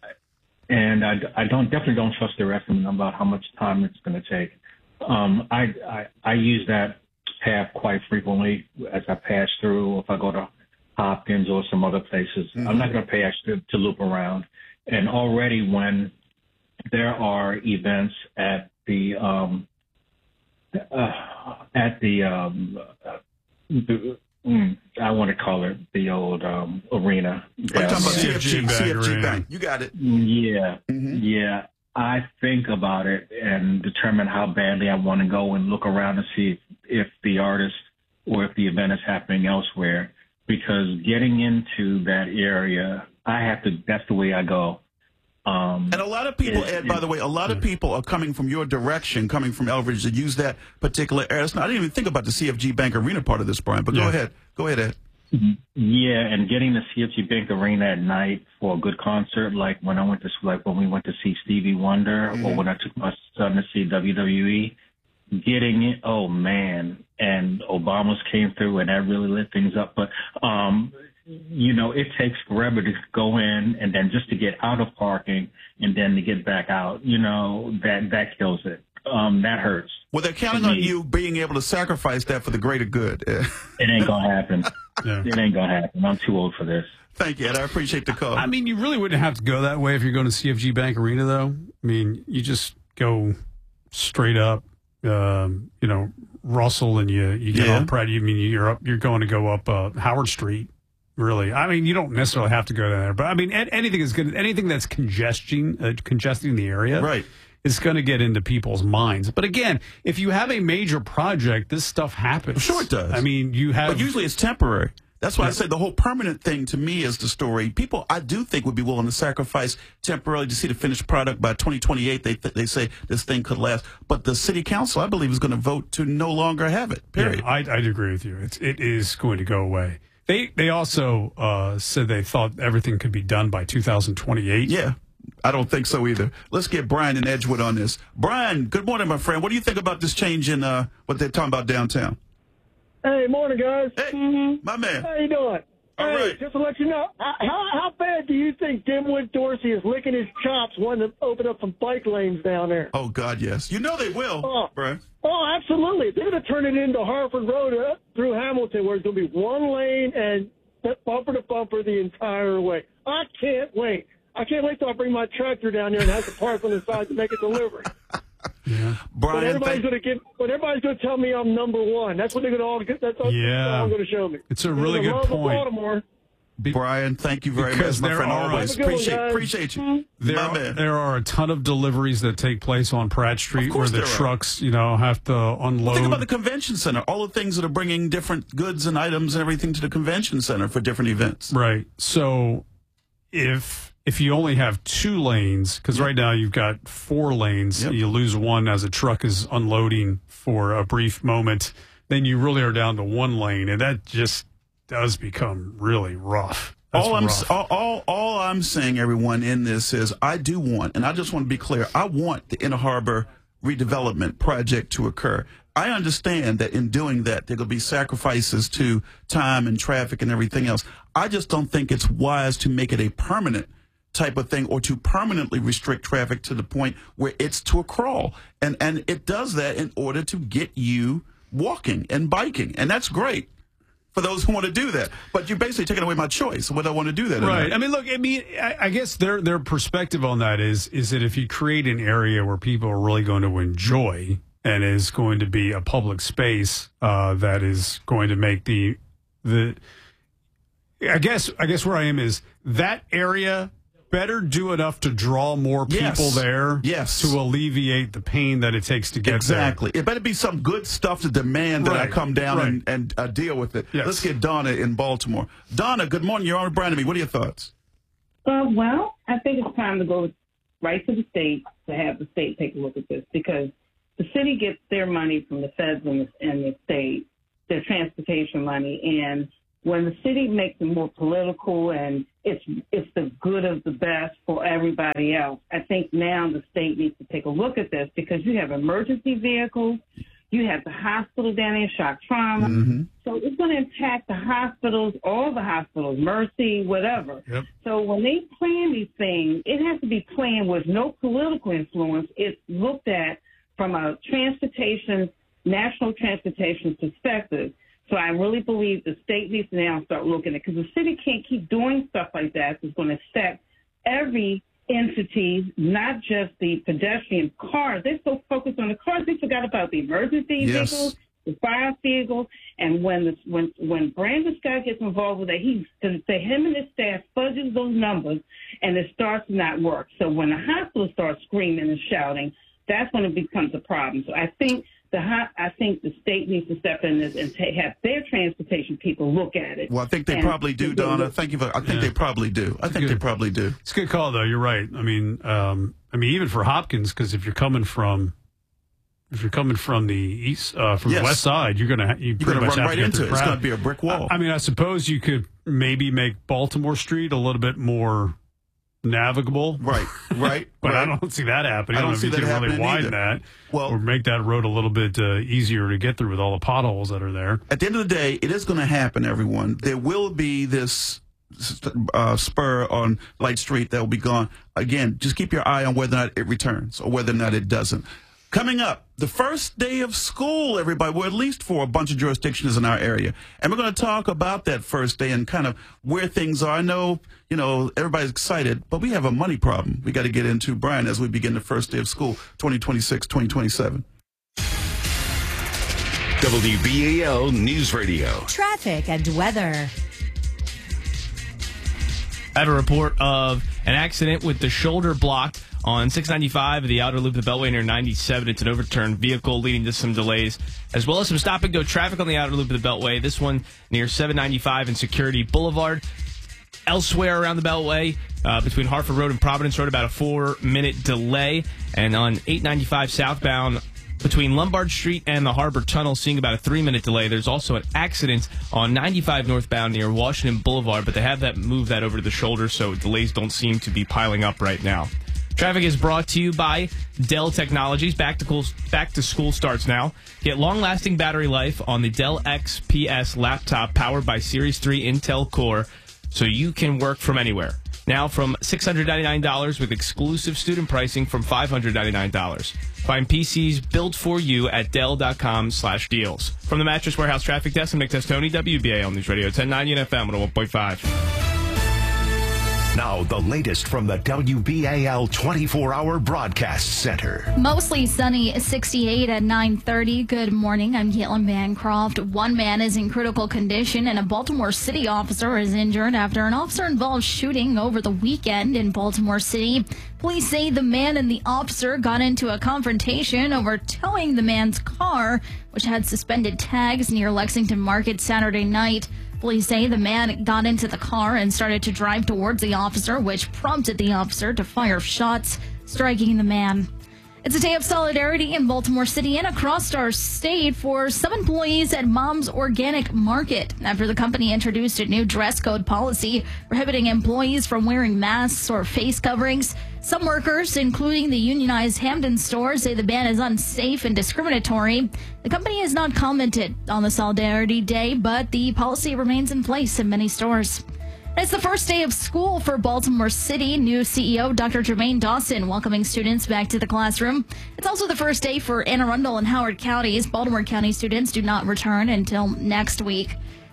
and I, I don't definitely don't trust the estimate about how much time it's going to take. Um, I, I I use that path quite frequently as I pass through. If I go to Hopkins or some other places, Mm-hmm. I'm not going to pay extra to loop around. And already when there are events at the um, uh, at the, um, uh, the mm, I want to call it the old um, arena. I'm talking about Yeah. C F G, C F G Bank. You got it. Yeah, Mm-hmm. yeah. I think about it and determine how badly I want to go and look around and see if, if the artist or if the event is happening elsewhere. Because getting into that area, I have to. That's the way I go. Um, And a lot of people, it- Ed, by the way, a lot of people are coming from your direction, coming from Elbridge to use that particular area. It's not- I didn't even think about the C F G Bank Arena part of this, Brian, but go Yeah. ahead. Go ahead, Ed. Yeah, and getting the C F G Bank Arena at night for a good concert, like when I went to, like when we went to see Stevie Wonder, or when I took my son to see W W E, getting it, oh man, and Obama's came through, and that really lit things up. But um, you know, it takes forever to go in, and then just to get out of parking, and then to get back out. You know, that that kills it. Um, that hurts. Well, they're counting to on me. you being able to sacrifice that for the greater good. It ain't gonna happen. It ain't gonna happen. I'm too old for this. Thank you, Ed. I appreciate the call. I mean, you really wouldn't have to go that way if you're going to C F G Bank Arena, though. I mean, you just go straight up, um, you know, Russell, and you you get Yeah. on Pratt. You mean you're up? You're going to go up uh, Howard Street. Really, I mean, you don't necessarily have to go down there, but I mean, an- anything is good. Anything that's congesting, uh, congesting the area, right, is going to get into people's minds. But again, if you have a major project, this stuff happens. Sure, it does. I mean, you have. But usually it's temporary. That's why I say the whole permanent thing to me is the story. People, I do think, would be willing to sacrifice temporarily to see the finished product by twenty twenty-eight. They they say this thing could last, but the city council, I believe, is going to vote to no longer have it. Period. Yeah, I, I'd agree with you. It's, it is going to go away. They they also uh, said they thought everything could be done by two thousand twenty-eight. Yeah, I don't think so either. Let's get Brian in Edgewood on this. Brian, good morning, my friend. What do you think about this change in uh, what they're talking about downtown? Hey, morning, guys. Hey, mm-hmm. my man. How you doing? All hey, right. Just to let you know, how, how bad do you think Dimwit Dorsey is licking his chops wanting to open up some bike lanes down there? Oh, God, yes. You know they will, oh. Brian. Oh, absolutely. They're going to turn it into Harford Road uh, through Hamilton, where it's going to be one lane and bumper to bumper the entire way. I can't wait. I can't wait till I bring my tractor down there and have to park on the side to make a delivery. Yeah. But everybody's going to give. But everybody's going to tell me I'm number one. That's what they're going to all get. That's all Yeah. they're going to show me. It's a They're really gonna good love point. Baltimore. Brian, thank you very Because much, my there friend. are- Always Have a good one, appreciate guys. appreciate you. There my are, man. there are a ton of deliveries that take place on Pratt Street where course the there are. trucks, you know, have to unload. Well, think about the convention center. All the things that are bringing different goods and items and everything to the convention center for different events. Right. So if if you only have two lanes, because right now you've got four lanes, Yep. you lose one as a truck is unloading for a brief moment, then you really are down to one lane, and that just does become really rough. That's all I'm rough. all, all all I'm saying, everyone, in this is I do want, and I just want to be clear, I want the Inner Harbor redevelopment project to occur. I understand that in doing that, there will be sacrifices to time and traffic and everything else. I just don't think it's wise to make it a permanent type of thing or to permanently restrict traffic to the point where it's to a crawl. And and it does that in order to get you walking and biking. And that's great. for those who want to do that. But you're basically taking away my choice whether I want to do that or Right. not. I mean, look, I mean, I, I guess their their perspective on that is is that if you create an area where people are really going to enjoy and is going to be a public space uh, that is going to make the the I guess I guess where I am is that area better do enough to draw more people Yes. there Yes. to alleviate the pain that it takes to get Exactly. It better be some good stuff to demand that I Right, come down right. and, and uh, deal with it. Yes. Let's get Donna in Baltimore. Donna, good morning. You're on with Brian and me. What are your thoughts? Uh, well, I think it's time to go right to the state to have the state take a look at this, because the city gets their money from the feds and the, and the state, their transportation money, and when the city makes it more political and it's it's the good of the best for everybody else, I think now the state needs to take a look at this, because you have emergency vehicles, you have the hospital down there, shock trauma, Mm-hmm. so it's going to impact the hospitals, all the hospitals, Mercy, whatever. Yep. So when they plan these things, it has to be planned with no political influence. It's looked at from a transportation, national transportation perspective. So I really believe the state needs to now start looking at it, because the city can't keep doing stuff like that. It's going to affect every entity, not just the pedestrian cars. They're so focused on the cars, they forgot about the emergency Yes. vehicles, the fire vehicles, and when the, when when Brandon Scott gets involved with that, he's going to say him and his staff fudges those numbers, and it starts to not work. So when the hospital starts screaming and shouting, that's when it becomes a problem. So I think the ho- I think the state needs to step in this and ta- have their transportation people look at it. Well, I think they And- probably do, Donna. Thank you for. I think Yeah. they probably do. I think they probably do. It's a good call, though. You're right. I mean, um, I mean, even for Hopkins, because if you're coming from, if you're coming from the east, uh, from Yes. the west side, you're gonna you You're pretty gonna much run have right to get into through it. It's crowd. gonna be a brick wall. I, I mean, I suppose you could maybe make Baltimore Street a little bit more navigable. Right, right. but right. I don't see that happening. I don't know see if that you can really happening widen either. that, Well- or make that road a little bit uh, easier to get through with all the potholes that are there. At the end of the day, it is going to happen, everyone. There will be this uh, spur on Light Street that will be gone. Again, just keep your eye on whether or not it returns or whether or not it doesn't. Coming up, the first day of school, everybody, well, at least for a bunch of jurisdictions in our area. And we're going to talk about that first day and kind of where things are. I know, you know, everybody's excited, but we have a money problem we got to get into, Brian, as we begin the first day of school, twenty twenty-six, twenty twenty-seven. W B A L News Radio. Traffic and weather. I have a report of an accident with the shoulder blocked on six ninety-five, the outer loop of the Beltway near ninety-seven. It's an overturned vehicle leading to some delays, as well as some stop-and-go traffic on the outer loop of the Beltway. This one near seven ninety-five and Security Boulevard. Elsewhere around the Beltway, uh, between Hartford Road and Providence Road, about a four-minute delay. And on eight ninety-five southbound, between Lombard Street and the Harbor Tunnel, seeing about a three-minute delay. There's also an accident on ninety-five northbound near Washington Boulevard, but they have that move that over to the shoulder, so delays don't seem to be piling up right now. Traffic is brought to you by Dell Technologies. Back to school, back to school starts now. Get long-lasting battery life on the Dell X P S laptop powered by Series three Intel Core, so you can work from anywhere. Now from six hundred ninety-nine dollars with exclusive student pricing from five hundred ninety-nine dollars. Find P Cs built for you at Dell.com slash deals. From the Mattress Warehouse Traffic Desk, I'm Nick Testoni, W B A L News Radio, ten ninety and F M one oh one point five. Now, the latest from the W B A L twenty-four hour Broadcast Center. Mostly sunny, sixty-eight at nine thirty. Good morning. I'm Caitlin Bancroft. One man is in critical condition, and a Baltimore City officer is injured after an officer-involved shooting over the weekend in Baltimore City. Police say the man and the officer got into a confrontation over towing the man's car, which had suspended tags near Lexington Market Saturday night. Police say the man got into the car and started to drive towards the officer, which prompted the officer to fire shots, striking the man. It's a day of solidarity in Baltimore City and across our state for some employees at Mom's Organic Market after the company introduced a new dress code policy prohibiting employees from wearing masks or face coverings. Some workers, including the unionized Hamden store, say the ban is unsafe and discriminatory. The company has not commented on the Solidarity Day, but the policy remains in place in many stores. It's the first day of school for Baltimore City. New C E O Doctor Jermaine Dawson welcoming students back to the classroom. It's also the first day for Anne Arundel and Howard counties. Baltimore County students do not return until next week.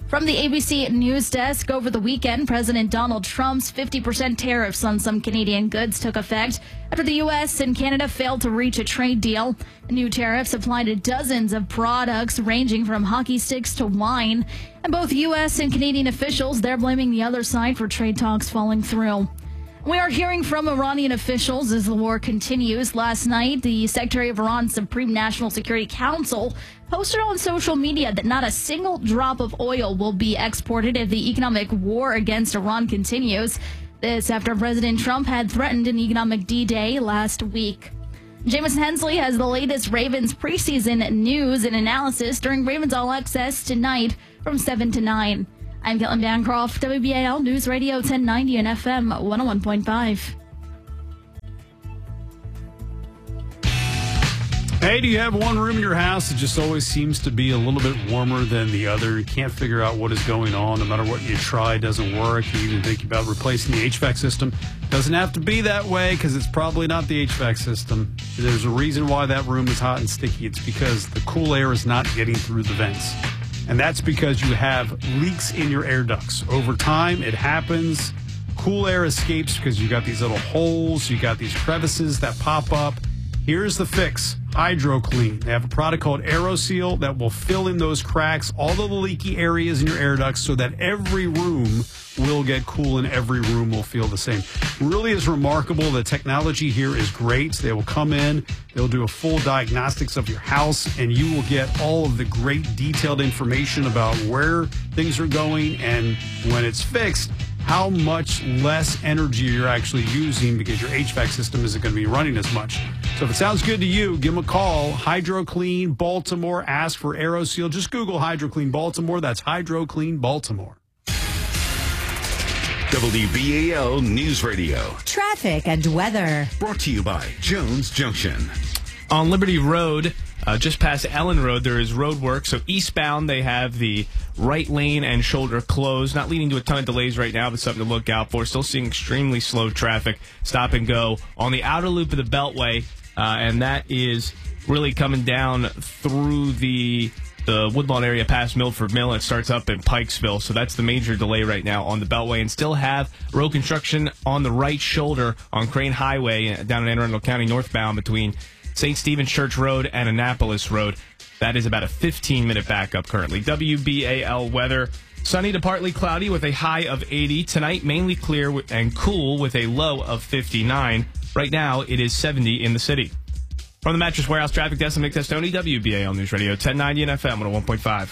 From the A B C News Desk, over the weekend, President Donald Trump's fifty percent tariffs on some Canadian goods took effect after the U S and Canada failed to reach a trade deal. The new tariffs apply to dozens of products ranging from hockey sticks to wine. And both U S and Canadian officials, they're blaming the other side for trade talks falling through. We are hearing from Iranian officials as the war continues. Last night, the Secretary of Iran's Supreme National Security Council posted on social media that not a single drop of oil will be exported if the economic war against Iran continues. This after President Trump had threatened an economic D-Day last week. Jameson Hensley has the latest Ravens preseason news and analysis during Ravens All Access tonight from seven to nine. I'm Caitlin Bancroft, W B A L News Radio ten ninety and F M one oh one point five. Hey, do you have one room in your house that just always seems to be a little bit warmer than the other? You can't figure out what is going on. No matter what you try, it doesn't work. You even think about replacing the H V A C system. Doesn't have to be that way because it's probably not the H V A C system. There's a reason why that room is hot and sticky. It's because the cool air is not getting through the vents. And that's because you have leaks in your air ducts. Over time, it happens. Cool air escapes because you got these little holes. You got these crevices that pop up. Here's the fix. HydroClean. They have a product called AeroSeal that will fill in those cracks, all the leaky areas in your air ducts so that every room will get cool and every room will feel the same. Really is remarkable. The technology here is great. They will come in, they'll do a full diagnostics of your house, and you will get all of the great detailed information about where things are going and when it's fixed, how much less energy you're actually using because your H V A C system isn't going to be running as much. So if it sounds good to you, give them a call. HydroClean Baltimore. Ask for AeroSeal. Just Google HydroClean Baltimore. That's HydroClean Baltimore. W B A L News Radio. Traffic and weather. Brought to you by Jones Junction. On Liberty Road, uh, just past Ellen Road, there is road work. So eastbound, they have the right lane and shoulder closed. Not leading to a ton of delays right now, but something to look out for. Still seeing extremely slow traffic. Stop and go on the outer loop of the Beltway, uh, and that is really coming down through the the Woodlawn area past Milford Mill. It starts up in Pikesville, so that's the major delay right now on the Beltway. And still have road construction on the right shoulder on Crane Highway down in Anne Arundel County northbound between Saint Stephen's Church Road and Annapolis Road. That is about a fifteen minute backup currently. W B A L weather. Sunny to partly cloudy with a high of eighty. Tonight, mainly clear and cool with a low of fifty-nine. Right now, it is seventy in the city. From the Mattress Warehouse Traffic Desk, I'm Nick Testoni, W B A L News Radio, ten ninety and F M one oh one point five.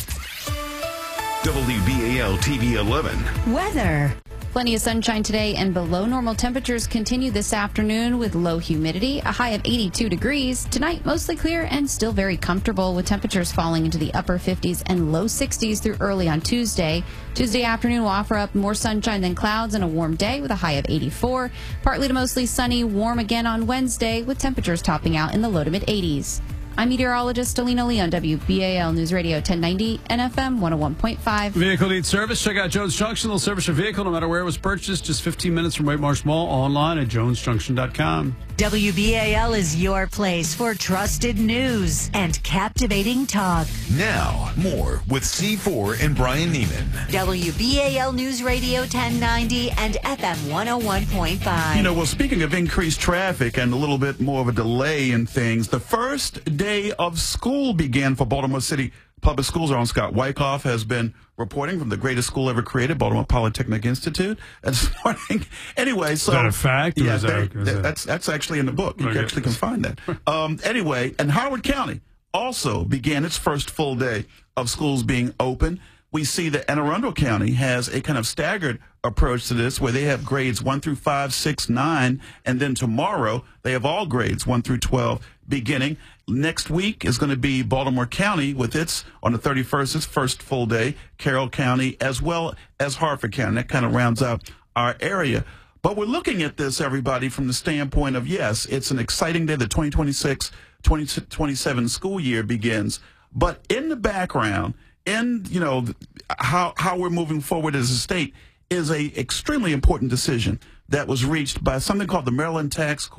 W B A L T V eleven. Weather. Plenty of sunshine today and below normal temperatures continue this afternoon with low humidity, a high of eighty-two degrees. Tonight, mostly clear and still very comfortable with temperatures falling into the upper fifties and low sixties through early on Tuesday. Tuesday afternoon will offer up more sunshine than clouds and a warm day with a high of eighty-four. Partly to mostly sunny, warm again on Wednesday with temperatures topping out in the low to mid eighties. I'm meteorologist Alina Lee on W B A L News Radio ten ninety and F M one oh one point five. Vehicle needs service. Check out Jones Junction. They'll service your vehicle no matter where it was purchased. Just fifteen minutes from White Marsh Mall. Online at jones junction dot com. W B A L is your place for trusted news and captivating talk. Now, more with C four and Brian Neiman. W B A L News Radio ten ninety and F M one oh one point five. You know, well, speaking of increased traffic and a little bit more of a delay in things, the first day of school began for Baltimore City Public Schools. Our own Scott Wyckoff has been reporting from the greatest school ever created, Baltimore Polytechnic Institute, this morning. Anyway, so is that a fact? Yeah, is that, they, is that... that's that's actually in the book. You okay. actually can find that. Um, anyway, and Howard County also began its first full day of schools being open. We see that Anne Arundel County has a kind of staggered approach to this, where they have grades one through five, six, nine, and then tomorrow they have all grades one through twelve beginning. Next week is going to be Baltimore County with its, on the thirty-first, its first full day, Carroll County, as well as Harford County. That kind of rounds out our area. But we're looking at this, everybody, from the standpoint of, yes, it's an exciting day. The twenty twenty-six twenty twenty-seven school year begins. But in the background, in, you know, how how we're moving forward as a state is a extremely important decision that was reached by something called the Maryland Tax Court,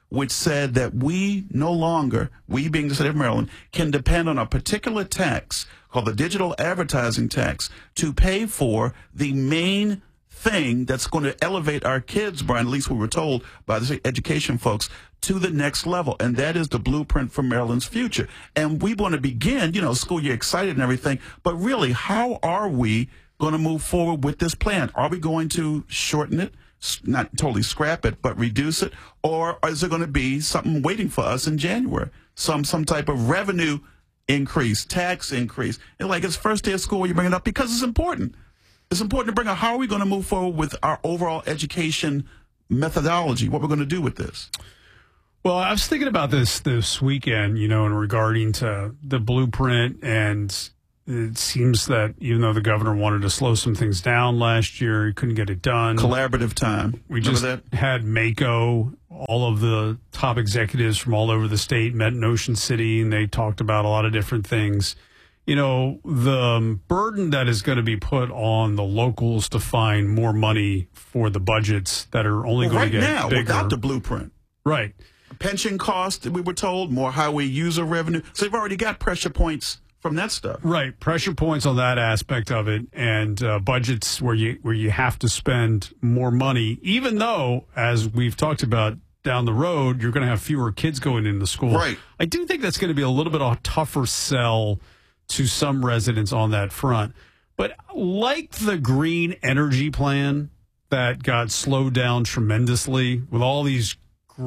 which said that we no longer, we being the state of Maryland, can depend on a particular tax called the digital advertising tax to pay for the main thing that's going to elevate our kids, Brian, at least we were told by the education folks, to the next level. And that is the blueprint for Maryland's future. And we want to begin, you know, school year excited and everything, but really, how are we going to move forward with this plan? Are we going to shorten it? Not totally scrap it, but reduce it? Or is there going to be something waiting for us in January? Some some type of revenue increase, tax increase. And like it's first day of school, you bring it up because it's important. It's important to bring up how are we going to move forward with our overall education methodology, what we're going to do with this. Well, I was thinking about this this weekend, you know, in regarding to the blueprint, and it seems that even though the governor wanted to slow some things down last year, he couldn't get it done. Collaborative time. We Remember just that? had Mako, all of the top executives from all over the state met in Ocean City, and they talked about a lot of different things. You know, the burden that is going to be put on the locals to find more money for the budgets that are only Well, going right to get now, bigger. without the blueprint. Right. Pension cost, we were told, more highway user revenue. So they've already got pressure points from that stuff. Right. Pressure points on that aspect of it, and uh, budgets where you where you have to spend more money, even though, as we've talked about down the road, you're going to have fewer kids going into school. Right. I do think that's going to be a little bit of a tougher sell to some residents on that front. But like the green energy plan that got slowed down tremendously with all these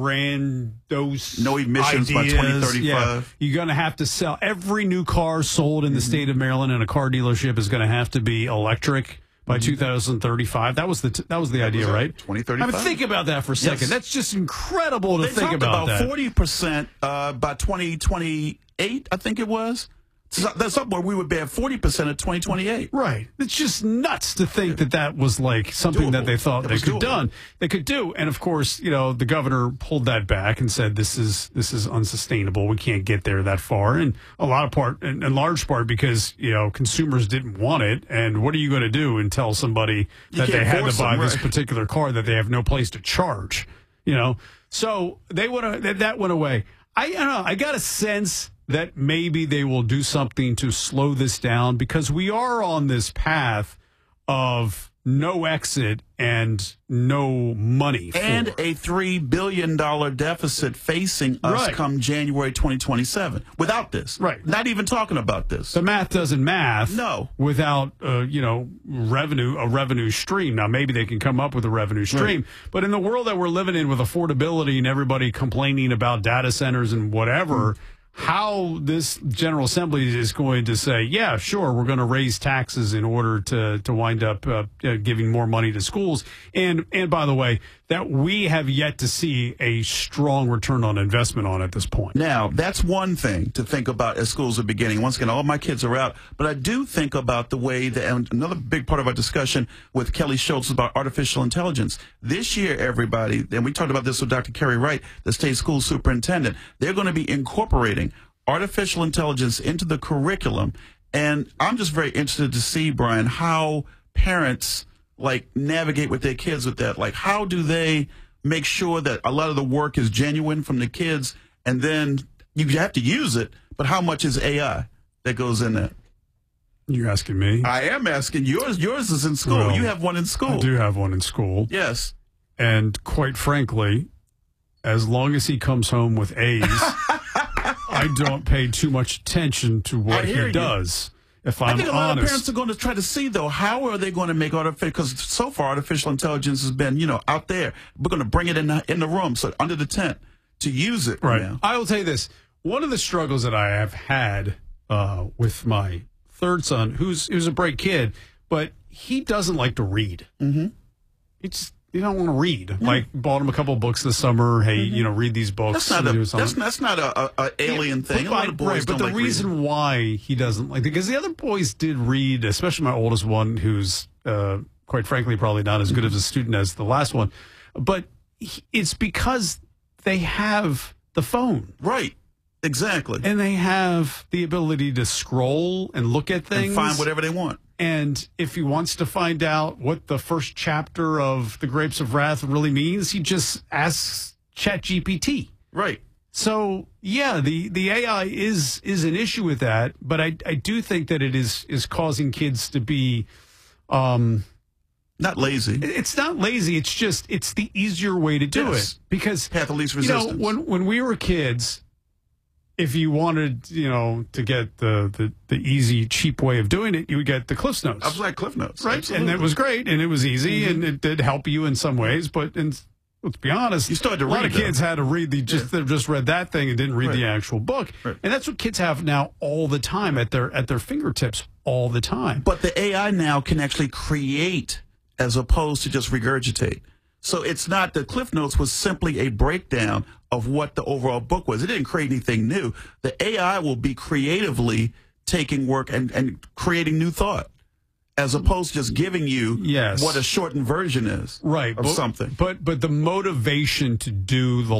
grandiose no emissions ideas. by twenty thirty-five. Yeah, you're going to have to sell every new car sold in the mm-hmm. state of Maryland, and a car dealership is going to have to be electric by mm-hmm. two thousand thirty-five. That was the t- that was the that idea, was right? twenty thirty-five. I mean, think about that for a second. Yes. That's just incredible to they think about, about that. forty percent uh, by twenty twenty-eight, I think it was. So that's somewhere we would be at forty percent at twenty twenty-eight. Right. It's just nuts to think that that was like something doable. that they thought that they could done. They could do. And of course, you know, the governor pulled that back and said this is this is unsustainable. We can't get there that far. And a lot of part, in, in large part, because you know consumers didn't want it. And what are you going to do and tell somebody that they had to buy them, this right. particular car that they have no place to charge? You know, so they would that, that went away. I, I don't know. I got a sense that maybe they will do something to slow this down, because we are on this path of no exit and no money. And for. a three billion dollars deficit facing us right. come January twenty twenty-seven. Without this. Right. Not even talking about this. The math doesn't math. No. Without, uh, you know, revenue, a revenue stream. Now, maybe they can come up with a revenue stream. Right. But in the world that we're living in with affordability and everybody complaining about data centers and whatever, mm. how this General Assembly is going to say, yeah, sure, we're going to raise taxes in order to to wind up uh, uh, giving more money to schools. And, and by the way, that we have yet to see a strong return on investment on at this point. Now, that's one thing to think about as schools are beginning. Once again, all my kids are out. But I do think about the way that, and another big part of our discussion with Kelly Schultz is about artificial intelligence. This year, everybody, and we talked about this with Doctor Kerry Wright, the state school superintendent, they're going to be incorporating artificial intelligence into the curriculum. And I'm just very interested to see, Brian, how parents like navigate with their kids with that. Like, how do they make sure that a lot of the work is genuine from the kids, and then you have to use it, but how much is A I that goes in that? You're asking me? I am asking. Yours yours is in school. Well, you have one in school. I do have one in school. Yes. And quite frankly, as long as he comes home with A's, I don't pay too much attention to what he you. does. If I'm I think a lot honest. of parents are going to try to see, though, how are they going to make artificial, because so far artificial intelligence has been, you know, out there. We're going to bring it in the, in the room, so under the tent, to use it. Right. Now. I will tell you this. One of the struggles that I have had uh, with my third son, who's, who's a bright kid, but he doesn't like to read. Mm-hmm. It's You don't want to read. Mm-hmm. Like, bought him a couple of books this summer. Hey, mm-hmm. you know, read these books. That's not a, that's, that's not a, a, a alien yeah, thing. A lot of boys right, don't but the like reason reading. why he doesn't like it, because the other boys did read, especially my oldest one, who's, uh, quite frankly, probably not as good of a student as the last one. But he, it's because they have the phone. Right. Exactly. And they have the ability to scroll and look at things. And find whatever they want. And if he wants to find out what the first chapter of The Grapes of Wrath really means, he just asks ChatGPT. Right. So yeah, the, the A I is is an issue with that, but I I do think that it is is causing kids to be um not lazy. It's not lazy, it's just it's the easier way to do Yes. it. Because Path of least you know, resistance. when when we were kids, if you wanted, you know, to get the, the, the easy, cheap way of doing it, you would get the Cliff Notes. I was like Cliff Notes. Right? Absolutely. And that was great, and it was easy, Mhm. and it did help you in some ways, but in, let's be honest, You started to a lot read, of kids though. had to read the just they just read that thing and didn't read Right. the actual book. Right. And that's what kids have now all the time at their at their fingertips all the time. But the A I now can actually create as opposed to just regurgitate. So it's not, the Cliff Notes was simply a breakdown of what the overall book was. It didn't create anything new. The A I will be creatively taking work and, and creating new thought, as opposed to just giving you Yes. what a shortened version is Right. of but, something. But but the motivation to do the